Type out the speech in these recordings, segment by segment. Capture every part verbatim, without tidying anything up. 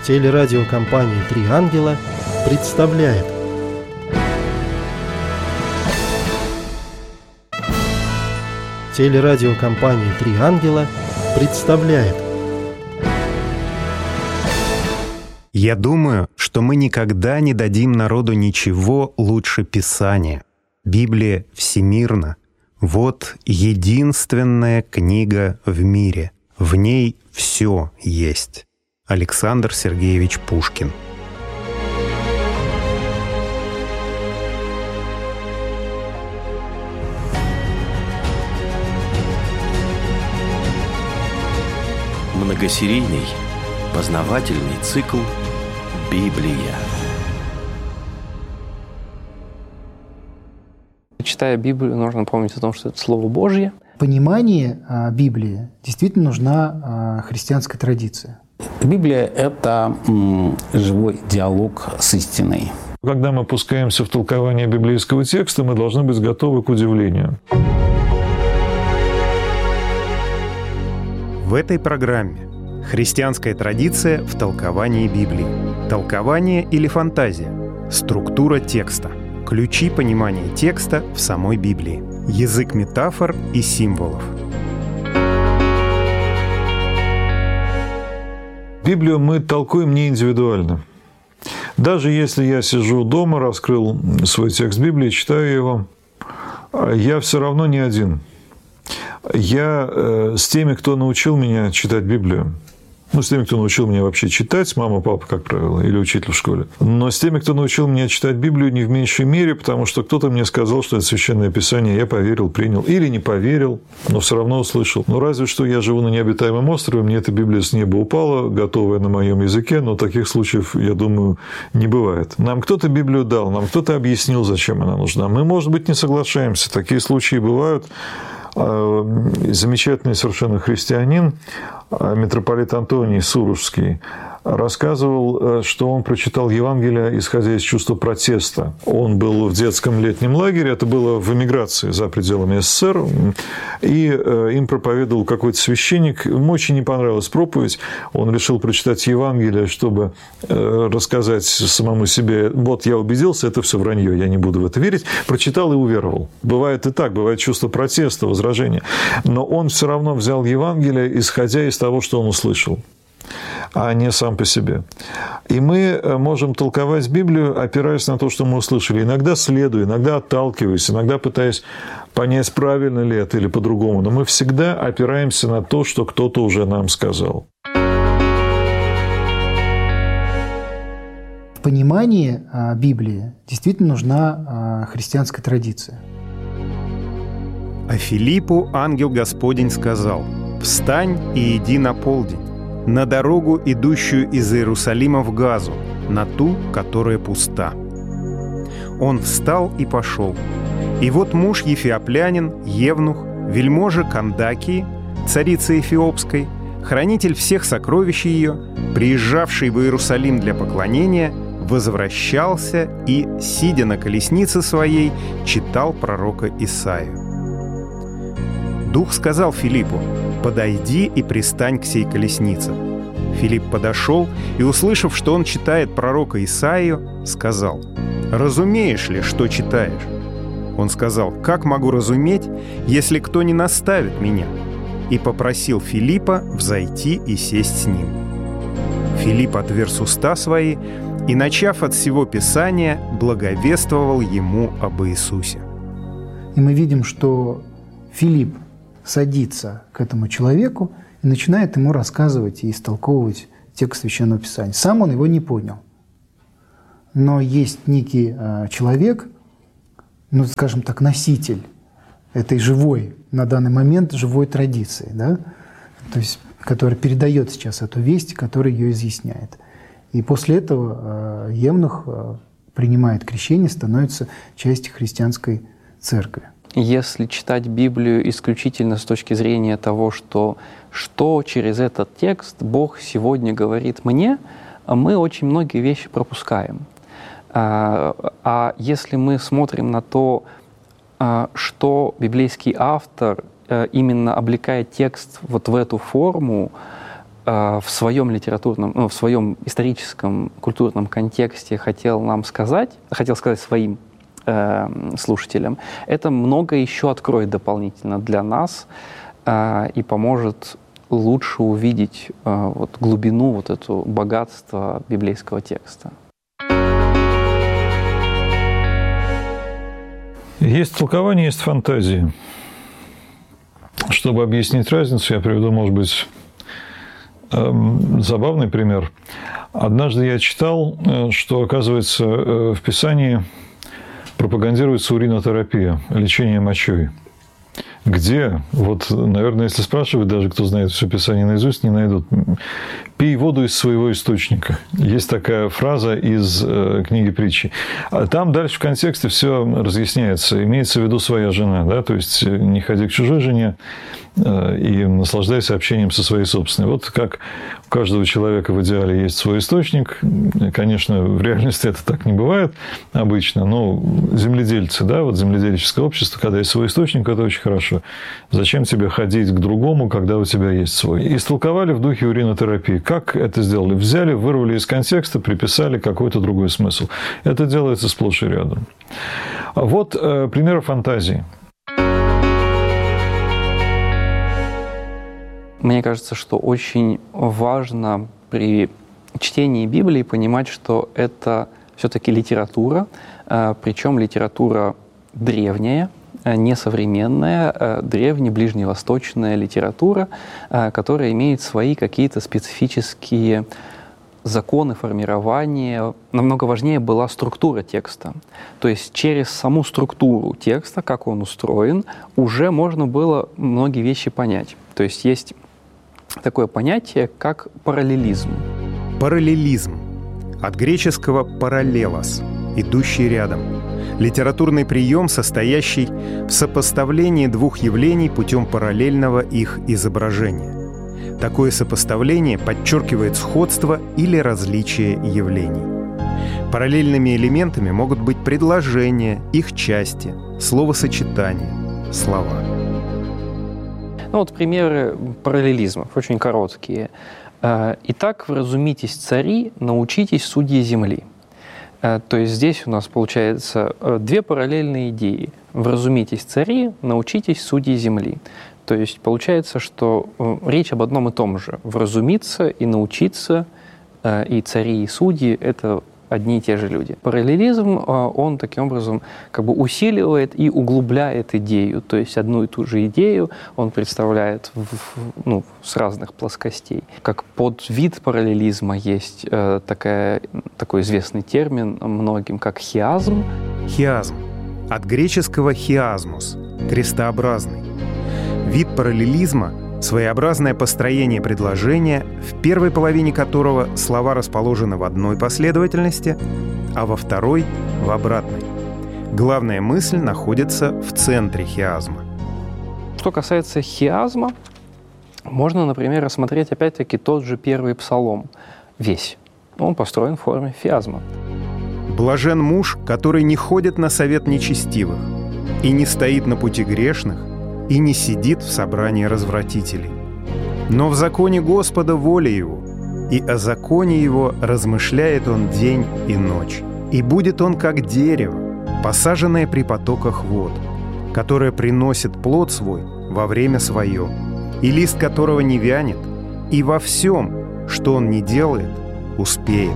Телерадиокомпания «Три ангела» представляет. Телерадиокомпания «Три ангела» представляет. Я думаю, что мы никогда не дадим народу ничего лучше Писания. Библия всемирна. Вот единственная книга в мире. В ней все есть. Александр Сергеевич Пушкин. Многосерийный познавательный цикл «Библия». Читая Библию, нужно помнить о том, что это Слово Божье. Понимание а, Библии действительно нужна а, христианская традиция. Библия – это м, живой диалог с истиной. Когда мы опускаемся в толкование библейского текста, мы должны быть готовы к удивлению. В этой программе христианская традиция в толковании Библии. Толкование или фантазия. Структура текста. Ключи понимания текста в самой Библии. Язык метафор и символов. Библию мы толкуем не индивидуально. Даже если я сижу дома, раскрыл свой текст Библии, читаю его, я все равно не один. Я э, с теми, кто научил меня читать Библию. Ну, с теми, кто научил меня вообще читать, мама, папа, как правило, или учитель в школе. Но с теми, кто научил меня читать Библию, не в меньшей мере, потому что кто-то мне сказал, что это Священное Писание, я поверил, принял. Или не поверил, но все равно услышал. Ну, разве что я живу на необитаемом острове, мне эта Библия с неба упала, готовая на моем языке, но таких случаев, я думаю, не бывает. Нам кто-то Библию дал, нам кто-то объяснил, зачем она нужна. Мы, может быть, не соглашаемся. Такие случаи бывают. Замечательный совершенно христианин, митрополит Антоний Сурожский, рассказывал, что он прочитал Евангелие, исходя из чувства протеста. Он был в детском летнем лагере, это было в эмиграции за пределами СССР, и им проповедовал какой-то священник. Ему очень не понравилась проповедь, он решил прочитать Евангелие, чтобы рассказать самому себе: вот я убедился, это все вранье, я не буду в это верить. Прочитал и уверовал. Бывает и так, бывает чувство протеста, возражения. Но он все равно взял Евангелие, исходя из того, что он услышал, а не сам по себе. И мы можем толковать Библию, опираясь на то, что мы услышали. Иногда следуя, иногда отталкиваясь, иногда пытаясь понять, правильно ли это или по-другому. Но мы всегда опираемся на то, что кто-то уже нам сказал. В понимании а, Библии действительно нужна а, христианская традиция. А Филиппу ангел Господень сказал: «Встань и иди на полдень, на дорогу, идущую из Иерусалима в Газу, на ту, которая пуста». Он встал и пошел. И вот муж ефиоплянин, евнух, вельможа Кандакии, царицы Эфиопской, хранитель всех сокровищ ее, приезжавший в Иерусалим для поклонения, возвращался и, сидя на колеснице своей, читал пророка Исаию. Дух сказал Филиппу: «Подойди и пристань к сей колеснице». Филипп подошел и, услышав, что он читает пророка Исаию, сказал: «Разумеешь ли, что читаешь?» Он сказал: «Как могу разуметь, если кто не наставит меня?» И попросил Филиппа взойти и сесть с ним. Филипп отверз уста свои и, начав от всего Писания, благовествовал ему об Иисусе. И мы видим, что Филипп садится к этому человеку и начинает ему рассказывать и истолковывать текст Священного Писания. Сам он его не понял. Но есть некий э, человек, ну, скажем так, носитель этой живой, на данный момент, живой традиции, да? То есть, который передает сейчас эту весть, который ее изъясняет. И после этого э, евнух э, принимает крещение, становится частью христианской церкви. Если читать Библию исключительно с точки зрения того, что, что через этот текст Бог сегодня говорит мне, мы очень многие вещи пропускаем. А если мы смотрим на то, что библейский автор именно облекает текст вот в эту форму, в своем литературном, ну, в своем историческом, культурном контексте хотел нам сказать, хотел сказать своим э, слушателям, это много еще откроет дополнительно для нас э, и поможет лучше увидеть э, вот, глубину, вот это богатство библейского текста. Есть толкование, есть фантазии. Чтобы объяснить разницу, я приведу, может быть, забавный пример. Однажды я читал, что, оказывается, в Писании пропагандируется уринотерапия, лечение мочой. Где? Вот, наверное, если спрашивать, даже кто знает все Писание наизусть, не найдут. «Пей воду из своего источника». Есть такая фраза из э, книги притчи. А там дальше в контексте все разъясняется. Имеется в виду своя жена. Да? То есть не ходи к чужой жене э, и наслаждайся общением со своей собственной. Вот как у каждого человека в идеале есть свой источник. Конечно, в реальности это так не бывает обычно. Но земледельцы, да, вот земледельческое общество, когда есть свой источник, это очень хорошо. Зачем тебе ходить к другому, когда у тебя есть свой? Истолковали в духе уринотерапии. Как это сделали? Взяли, вырвали из контекста, приписали какой-то другой смысл. Это делается сплошь и рядом. Вот э, примеры фантазии. Мне кажется, что очень важно при чтении Библии понимать, что это все-таки литература, э, причем литература древняя, несовременная, древняя, ближневосточная литература, которая имеет свои какие-то специфические законы формирования. Намного важнее была структура текста. То есть через саму структуру текста, как он устроен, уже можно было многие вещи понять. То есть есть такое понятие, как параллелизм. Параллелизм. От греческого «параллелос» — «идущий рядом». Литературный прием, состоящий в сопоставлении двух явлений путем параллельного их изображения. Такое сопоставление подчеркивает сходство или различие явлений. Параллельными элементами могут быть предложения, их части, словосочетания, слова. Ну вот примеры параллелизмов, очень короткие. «Итак, вразумитесь, цари, научитесь, судьи земли». То есть здесь у нас получается две параллельные идеи. «Вразумитесь, цари, научитесь, судьи земли». То есть получается, что речь об одном и том же. Вразумиться и научиться, и цари, и судьи — это одни и те же люди. Параллелизм, он таким образом как бы усиливает и углубляет идею. То есть одну и ту же идею он представляет в, ну, с разных плоскостей. Как подвид параллелизма есть э, такая, такой известный термин многим, как хиазм. Хиазм. От греческого хиазмус – крестообразный. Вид параллелизма – своеобразное построение предложения, в первой половине которого слова расположены в одной последовательности, а во второй — в обратной. Главная мысль находится в центре хиазма. Что касается хиазма, можно, например, рассмотреть опять-таки тот же первый псалом. Весь. Он построен в форме хиазма. «Блажен муж, который не ходит на совет нечестивых, и не стоит на пути грешных, и не сидит в собрании развратителей. Но в законе Господа воля его, и о законе его размышляет он день и ночь. И будет он как дерево, посаженное при потоках вод, которое приносит плод свой во время свое, и лист которого не вянет, и во всем, что он не делает, успеет.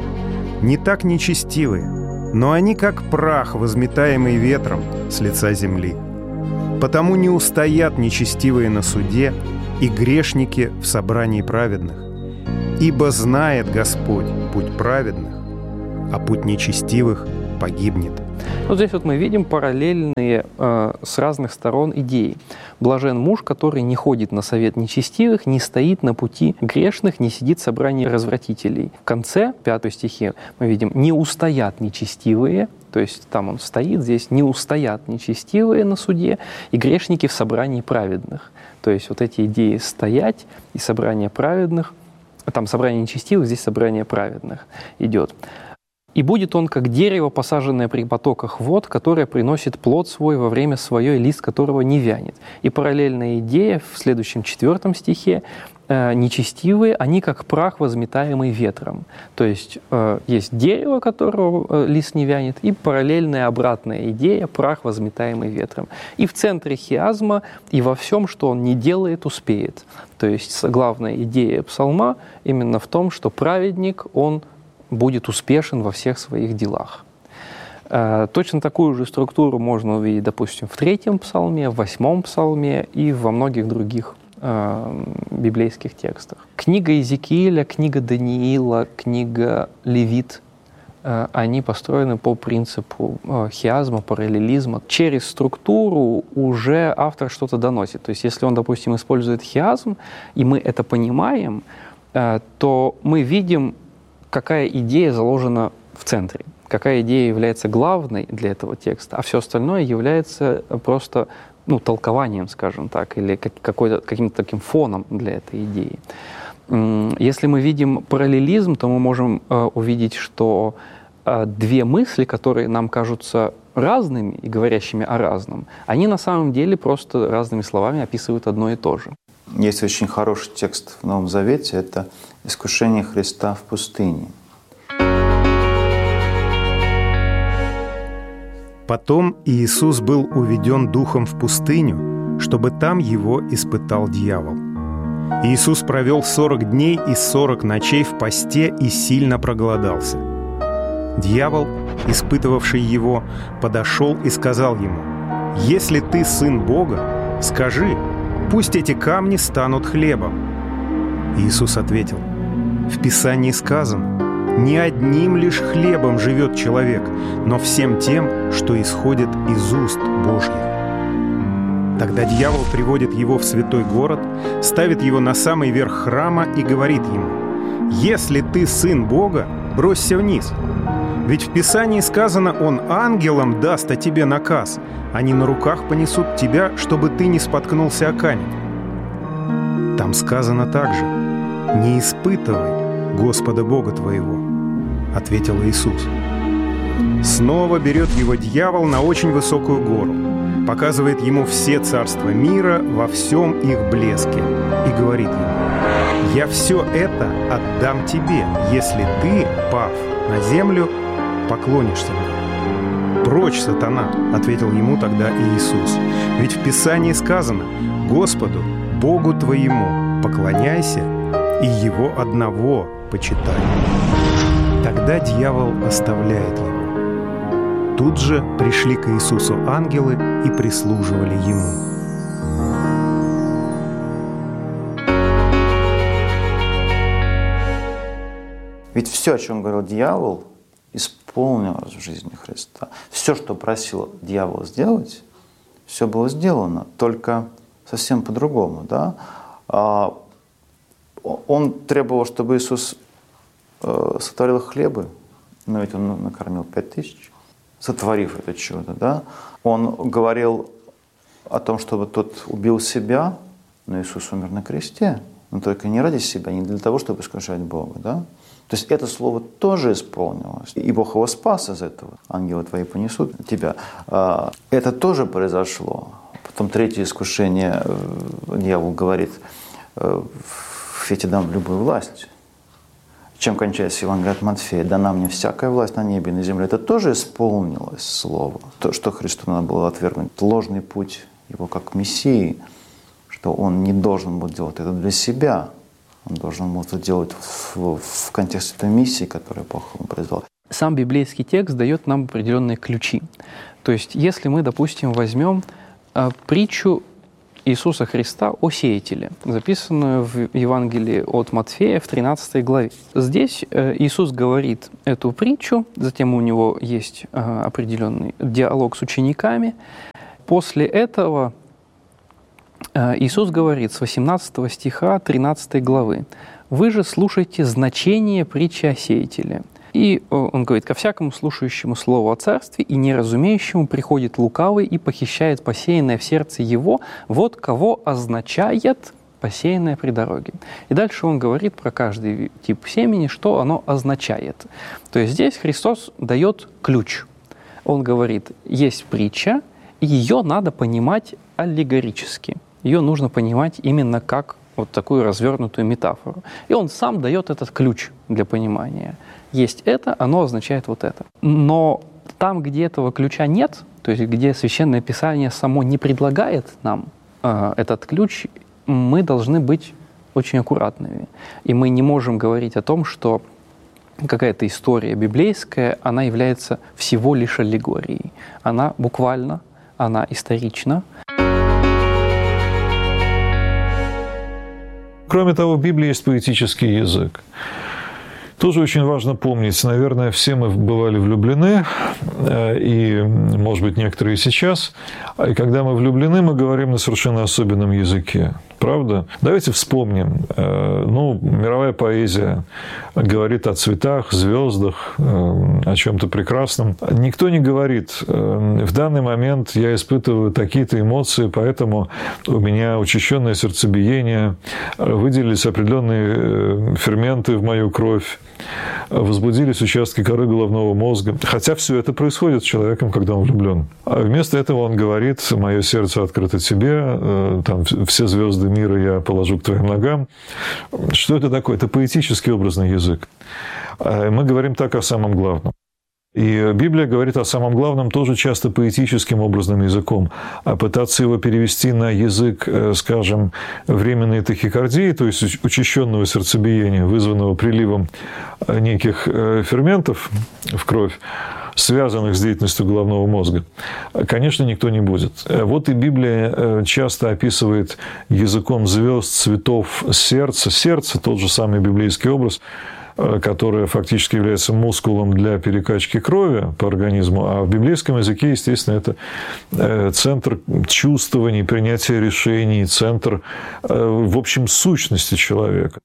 Не так нечестивые, но они как прах, возметаемый ветром с лица земли. Потому не устоят нечестивые на суде и грешники в собрании праведных. Ибо знает Господь путь праведных, а путь нечестивых погибнет». Вот здесь вот мы видим параллельные э, с разных сторон идеи. «Блажен муж, который не ходит на совет нечестивых, не стоит на пути грешных, не сидит в собрании развратителей». В конце пятой стихе мы видим «не устоят нечестивые», то есть там он стоит, здесь «не устоят нечестивые на суде, и грешники в собрании праведных». То есть вот эти идеи «стоять» и «собрание праведных», там «собрание нечестивых», здесь «собрание праведных» идет. «И будет он, как дерево, посаженное при потоках вод, которое приносит плод свой во время свое, и лист которого не вянет». И параллельная идея в следующем четвертом стихе э, нечестивые, они как прах, возметаемый ветром. То есть э, есть дерево, которого э, лист не вянет, и параллельная обратная идея – прах, возметаемый ветром. И в центре хиазма, и во всем, что он не делает, успеет. То есть главная идея псалма именно в том, что праведник, он будет успешен во всех своих делах. Точно такую же структуру можно увидеть, допустим, в третьем псалме, в восьмом псалме и во многих других э, библейских текстах. Книга Иезекииля, книга Даниила, книга Левит, э, они построены по принципу э, хиазма, параллелизма. Через структуру уже автор что-то доносит. То есть если он, допустим, использует хиазм, и мы это понимаем, э, то мы видим, какая идея заложена в центре, какая идея является главной для этого текста, а все остальное является просто ну, толкованием, скажем так, или как, какой-то, каким-то таким фоном для этой идеи. Если мы видим параллелизм, то мы можем э, увидеть, что э, две мысли, которые нам кажутся разными и говорящими о разном, они на самом деле просто разными словами описывают одно и то же. Есть очень хороший текст в Новом Завете, это «Искушение Христа в пустыне». Потом Иисус был уведен Духом в пустыню, чтобы там его испытал дьявол. Иисус провел сорок дней и сорок ночей в посте и сильно проголодался. Дьявол, испытывавший его, подошел и сказал ему: «Если ты сын Бога, скажи, пусть эти камни станут хлебом». Иисус ответил: «В Писании сказано: не одним лишь хлебом живет человек, но всем тем, что исходит из уст Божьих». Тогда дьявол приводит его в святой город, ставит его на самый верх храма и говорит ему: «Если ты сын Бога, бросься вниз. Ведь в Писании сказано: он ангелам даст о тебе наказ, они на руках понесут тебя, чтобы ты не споткнулся о камень». Там сказано также: «Не испытывай Господа Бога твоего», — ответил Иисус. Снова берет его дьявол на очень высокую гору, показывает ему все царства мира во всем их блеске и говорит ему: «Я все это отдам тебе, если ты, пав на землю, поклонишься мне». «Прочь, сатана», — ответил ему тогда Иисус, «ведь в Писании сказано: Господу, Богу твоему, поклоняйся и Его одного почитай». Тогда дьявол оставляет его. Тут же пришли к Иисусу ангелы и прислуживали Ему. Ведь все, о чем говорил дьявол, исполнилось в жизни Христа. Все, что просил дьявол сделать, все было сделано, только совсем по-другому. Да? Он требовал, чтобы Иисус сотворил хлебы, но ведь Он накормил пять тысяч, сотворив это чудо. Да? Он говорил о том, чтобы тот убил себя, но Иисус умер на кресте, но только не ради себя, не для того, чтобы искушать Бога. Да? То есть это слово тоже исполнилось, и Бог его спас из этого. Ангелы твои понесут тебя. Это тоже произошло. Потом третье искушение, дьявол говорит: «Я тебе дам любую власть». Чем кончается Евангелие от Матфея? «Дана мне всякая власть на небе и на земле». Это тоже исполнилось слово. То, что Христу надо было отвергнуть. Ложный путь его как Мессии, что он не должен был делать это для себя. Он должен был это делать в, в контексте той миссии, которую Бог ему призвал. Сам библейский текст дает нам определенные ключи. То есть, если мы, допустим, возьмем э, притчу Иисуса Христа о сеятеле, записанную в Евангелии от Матфея в тринадцатой главе. Здесь э, Иисус говорит эту притчу, затем у него есть э, определенный диалог с учениками. После этого Иисус говорит с восемнадцатого стиха тринадцатой главы: «Вы же слушайте значение притчи о сеятеле». И он говорит: «Ко всякому слушающему слову о царстве и неразумеющему приходит лукавый и похищает посеянное в сердце его, вот кого означает посеянное при дороге». И дальше он говорит про каждый тип семени, что оно означает. То есть здесь Христос дает ключ. Он говорит: есть притча, и ее надо понимать аллегорически. Ее нужно понимать именно как вот такую развернутую метафору. И он сам дает этот ключ для понимания. Есть это, оно означает вот это. Но там, где этого ключа нет, то есть где Священное Писание само не предлагает нам э, этот ключ, мы должны быть очень аккуратными. И мы не можем говорить о том, что какая-то история библейская, она является всего лишь аллегорией. Она буквально, она исторична. Кроме того, в Библии есть поэтический язык. Тоже очень важно помнить, наверное, все мы бывали влюблены, и, может быть, некоторые сейчас. И когда мы влюблены, мы говорим на совершенно особенном языке. Правда? Давайте вспомним. Ну, мировая поэзия говорит о цветах, звездах, о чем-то прекрасном. Никто не говорит, в данный момент я испытываю такие-то эмоции, поэтому у меня учащенное сердцебиение, выделились определенные ферменты в мою кровь, возбудились участки коры головного мозга. Хотя все это происходит с человеком, когда он влюблен. А вместо этого он говорит: «Мое сердце открыто тебе, там, все звезды мира я положу к твоим ногам». Что это такое? Это поэтический образный язык. Мы говорим так о самом главном. И Библия говорит о самом главном тоже часто поэтическим образным языком. А пытаться его перевести на язык, скажем, временной тахикардии, то есть учащенного сердцебиения, вызванного приливом неких ферментов в кровь, связанных с деятельностью головного мозга, конечно, никто не будет. Вот и Библия часто описывает языком звезд, цветов, сердца. Сердце – тот же самый библейский образ, которое фактически является мускулом для перекачки крови по организму, а в библейском языке, естественно, это центр чувствований, принятия решений, центр, в общем, сущности человека.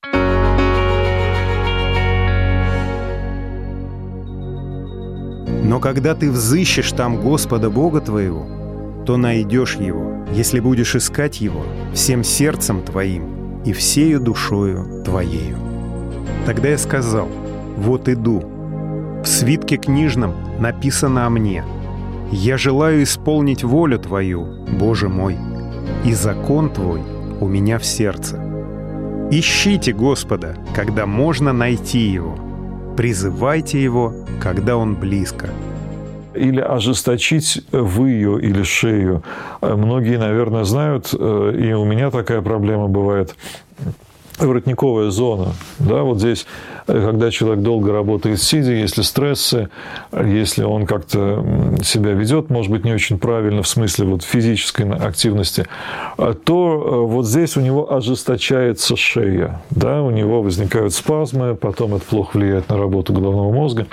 Но когда ты взыщешь там Господа Бога твоего, то найдешь Его, если будешь искать Его всем сердцем твоим и всею душою твоею. Тогда я сказал: вот иду. В свитке книжном написано о мне. Я желаю исполнить волю Твою, Боже мой, и закон Твой у меня в сердце. Ищите Господа, когда можно найти Его. Призывайте Его, когда Он близко. Или ожесточить выю или шею. Многие, наверное, знают, и у меня такая проблема бывает, воротниковая зона. Да, вот здесь, когда человек долго работает сидя, если стрессы, если он как-то себя ведет, может быть, не очень правильно в смысле вот физической активности, то вот здесь у него ожесточается шея. Да, у него возникают спазмы, потом это плохо влияет на работу головного мозга.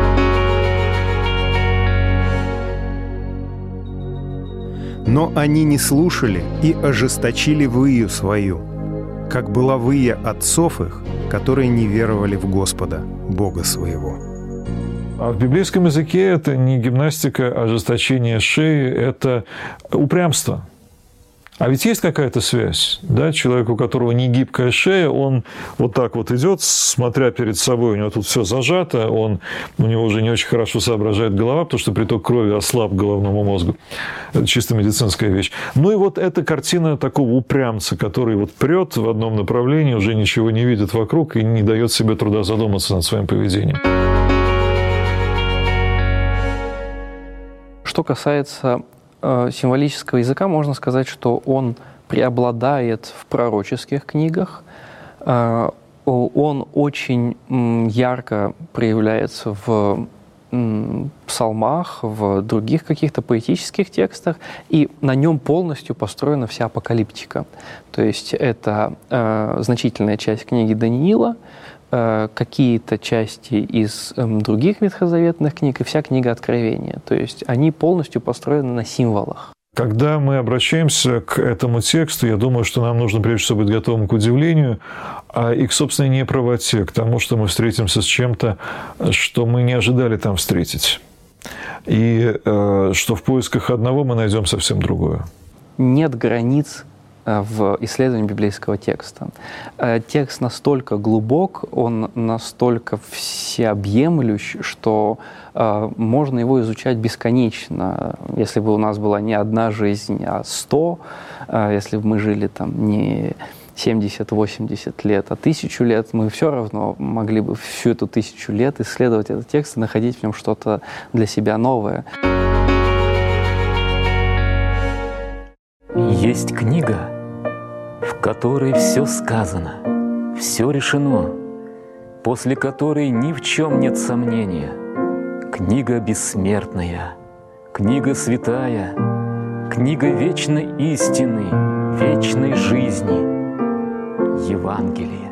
Но они не слушали и ожесточили выю свою, как была выя отцов их, которые не веровали в Господа, Бога своего. А в библейском языке это не гимнастика, а ожесточение шеи, это упрямство. А ведь есть какая-то связь, да? Человек, у которого не гибкая шея, он вот так вот идет, смотря перед собой, у него тут все зажато, он, у него уже не очень хорошо соображает голова, потому что приток крови ослаб головному мозгу. Это чисто медицинская вещь. Ну и вот эта картина такого упрямца, который вот прет в одном направлении, уже ничего не видит вокруг и не дает себе труда задуматься над своим поведением. Что касается символического языка, можно сказать, что он преобладает в пророческих книгах. Он очень ярко проявляется в псалмах, в других каких-то поэтических текстах, и на нем полностью построена вся апокалиптика. То есть это значительная часть книги Даниила, какие-то части из других ветхозаветных книг и вся книга Откровения. То есть они полностью построены на символах. Когда мы обращаемся к этому тексту, я думаю, что нам нужно прежде всего быть готовым к удивлению и к собственной неправоте, к тому, что мы встретимся с чем-то, что мы не ожидали там встретить. И что в поисках одного мы найдем совсем другое. Нет границ в исследовании библейского текста. Текст настолько глубок, он настолько всеобъемлющ, что можно его изучать бесконечно. Если бы у нас была не одна жизнь, а сто, если бы мы жили там не семьдесят-восемьдесят лет, а тысячу лет, мы все равно могли бы всю эту тысячу лет исследовать этот текст и находить в нем что-то для себя новое. Есть книга, в которой все сказано, все решено, после которой ни в чем нет сомнения. Книга бессмертная, книга святая, книга вечной истины, вечной жизни, Евангелие.